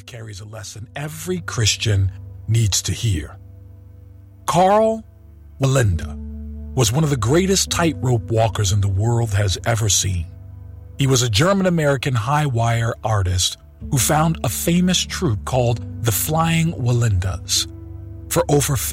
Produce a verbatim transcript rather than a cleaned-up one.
carries a lesson every Christian needs to hear. Karl Wallenda was one of the greatest tightrope walkers in the world has ever seen. He was a German-American high-wire artist who found a famous troupe called the Flying Wallendas. For over